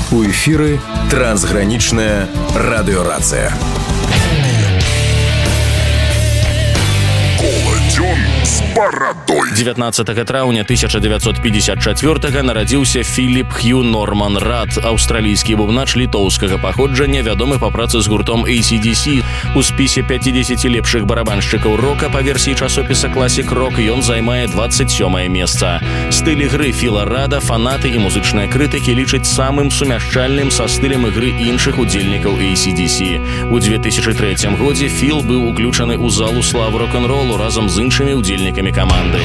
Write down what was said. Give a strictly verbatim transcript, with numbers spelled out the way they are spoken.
У эфіры трансгранічная радыёрацыя. С бородой. дзевятнаццатага траўня тысяча дзевяцьсот пятьдесят чацвёртага нарадзіўся Філіп Хью Норман Рад, аўстралійскі бубнач літоўскага паходжання, вядомы па працы з гуртом эй си ди си. У спісе пяцідзесяці лепшых барабаншчыкаў рока па версіі часопіса Classic Rock ён займае дваццаць сёмае месца. Стыль ігры Філа Рада фанаты і музычныя крытыкі лічаць самым сумяшчальным са стылем ігры іншых удзельнікаў эй си ди си. У две тысячы трэцім годзе Філ быў уключаны ў залу славы рок-н-ролу разам з іншымі удзельнікамі каманды.